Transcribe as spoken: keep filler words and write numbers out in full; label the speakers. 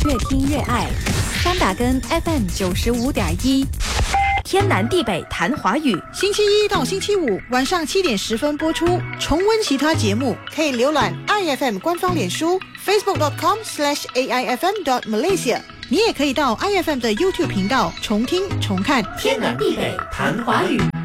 Speaker 1: 越听越爱。张打根 F M 九十五点一，天南地北谈华语。
Speaker 2: 星期一到星期五晚上七点十分播出。重温其他节目，可以浏览 I F M 官方脸书 facebook dot com slash A I F M dot Malaysia。你也可以到 I F M 的 YouTube 频道重听重看。
Speaker 1: 天南地北谈华语。